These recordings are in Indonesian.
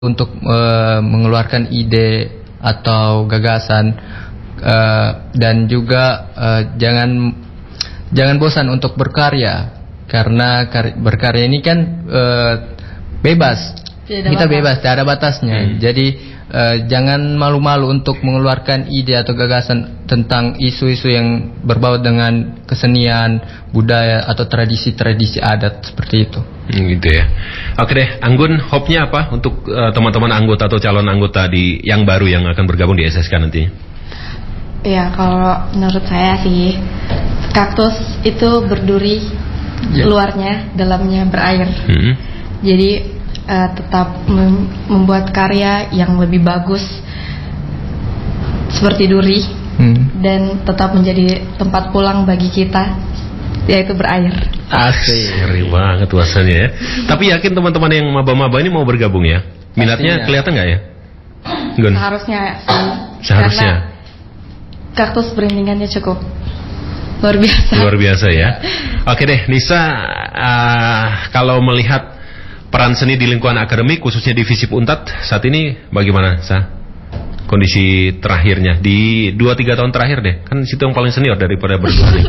untuk mengeluarkan ide atau gagasan, dan juga jangan bosan untuk berkarya, karena berkarya ini kan bebas, kita bebas, tidak ada batasnya. Jadi jangan malu-malu untuk mengeluarkan ide atau gagasan tentang isu-isu yang berbau dengan kesenian, budaya atau tradisi-tradisi adat seperti itu. Gitu ya. Oke deh, Anggun, hope-nya apa untuk teman-teman anggota atau calon anggota yang baru yang akan bergabung di SSK nanti? Ya, kalau menurut saya sih kaktus itu berduri, luarnya, dalamnya berair. Jadi tetap membuat karya yang lebih bagus seperti duri, dan tetap menjadi tempat pulang bagi kita, yaitu berair. Asik, ngeri banget rasanya ya. Tapi yakin teman-teman yang maba-maba ini mau bergabung ya? Minatnya kelihatan nggak ya? Gun? Seharusnya sih. Seharusnya. Karena kaktus brandingannya cukup luar biasa. Luar biasa ya. Oke deh, Nisa, kalau melihat peran seni di lingkungan akademik, khususnya di FISIP Untat, saat ini bagaimana, Sa? Kondisi terakhirnya di 2-3 tahun terakhir deh, kan situ yang paling senior daripada berdua nih.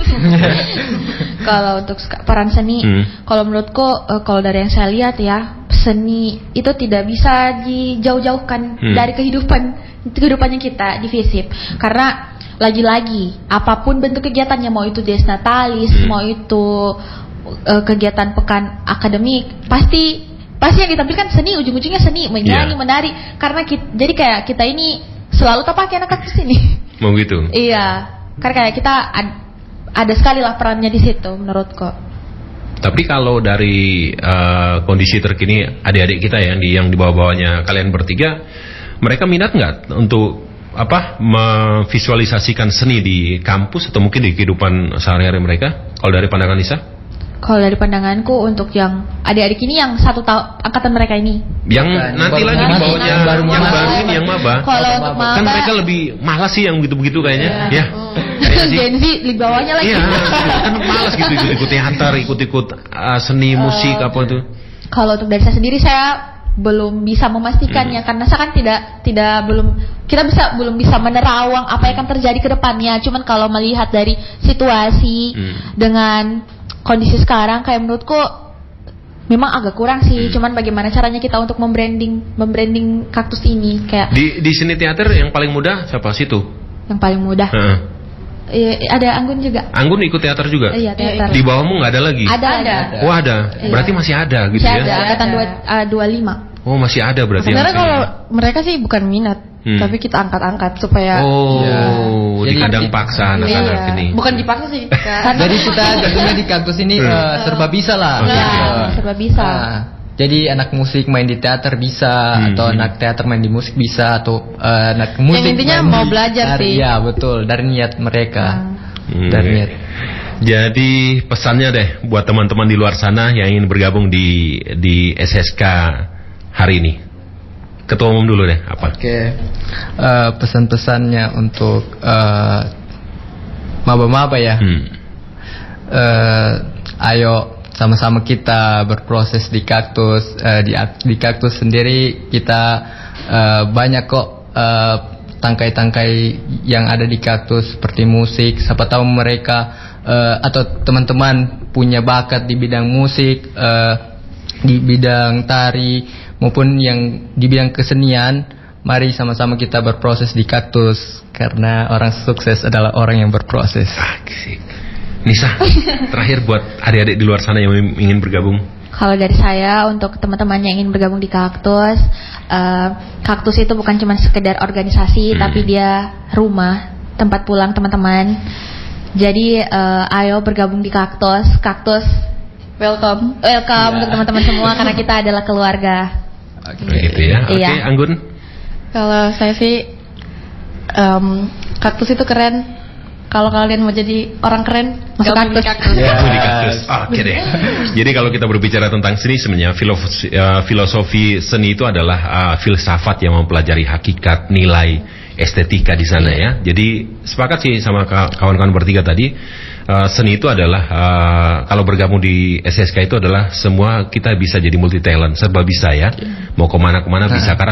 Kalau untuk peran seni, kalau menurutku, kalau dari yang saya lihat ya, seni itu tidak bisa dijauh-jauhkan dari kehidupannya kita di FISIP. Karena lagi-lagi apapun bentuk kegiatannya, mau itu Dies Natalis, mau itu kegiatan pekan akademik, pasti yang ditampilkan seni, ujung-ujungnya seni, menyanyi, menari. Karena jadi kayak kita ini selalu pakai anak kaktus ini. Mau gitu? Iya, karena kayak kita ada sekali lah perannya di situ menurutku. Tapi kalau dari kondisi terkini adik-adik kita yang di bawah-bawahnya kalian bertiga, mereka minat nggak untuk memvisualisasikan seni di kampus atau mungkin di kehidupan sehari-hari mereka? Kalau dari pandangan Nisa? Kalau dari pandanganku, untuk yang adik-adik ini, yang satu tahun angkatan mereka ini, yang nanti lagi di bawahnya, yang baru ini, yang maba. Kalau untuk maba, kan mereka lebih malas sih yang begitu-begitu kayaknya. Ya. Gen Z di bawahnya lagi. Iya, kan malas gitu ikut teater, ikut seni musik apa itu. Kalau untuk dari saya sendiri, saya belum bisa memastikannya, karena saya kan belum bisa menerawang apa yang akan terjadi ke depannya. Cuman kalau melihat dari situasi dengan kondisi sekarang, kayak menurutku memang agak kurang sih. Cuman bagaimana caranya kita untuk membranding kaktus ini, kayak di seni teater yang paling mudah siapa situ? Yang paling mudah. Ada Anggun juga. Anggun ikut teater juga? Iya, teater. Di bawahmu nggak ada lagi? Ada. Oh, ada. Berarti masih ada gitu masih ya? Ada, angkatan 25. Oh, masih ada berarti. Sebenarnya kalau mereka sih bukan minat, tapi kita angkat-angkat supaya. Jadi kadang paksa anak-anak ini. Bukan dipaksa sih. Jadi kita gabungnya di kaktus ini serba bisa lah. Serba bisa. Jadi anak musik main di teater bisa, atau anak teater main di musik bisa, atau anak musik. Yang intinya mau belajar sih. Iya betul, dari niat mereka. Dari niat. Jadi pesannya deh buat teman-teman di luar sana yang ingin bergabung di SSK hari ini. Ketua Umum dulu deh, apa? Oke. Pesan-pesannya untuk maba-maba ya. Ayo sama-sama kita berproses di kaktus. Di kaktus sendiri kita banyak kok tangkai-tangkai yang ada di kaktus, seperti musik. Siapa tahu mereka atau teman-teman punya bakat di bidang musik, di bidang tari, maupun yang di bidang kesenian. Mari sama-sama kita berproses di kaktus, karena orang sukses adalah orang yang berproses. Asik. Nisa, terakhir buat adik-adik di luar sana yang ingin bergabung. Kalau dari saya, untuk teman-teman yang ingin bergabung di kaktus, kaktus itu bukan cuma sekedar organisasi, tapi dia rumah, tempat pulang teman-teman. Jadi ayo bergabung di kaktus. Welcome untuk teman-teman semua, karena kita adalah keluarga. Begitu ya. Oke, Anggun. Kalau saya sih, kaktus itu keren. Kalau kalian mau jadi orang keren, masuk kaktus. Di kaktus. Oke deh. Jadi kalau kita berbicara tentang seni, sebenarnya filosofi seni itu adalah filsafat yang mempelajari hakikat, nilai estetika di sana ya. Jadi sepakat sih sama kawan-kawan bertiga tadi. Seni itu adalah kalau bergabung di SSK itu adalah semua kita bisa jadi multi talent, serba bisa ya. Mau kemana-kemana bisa. Karena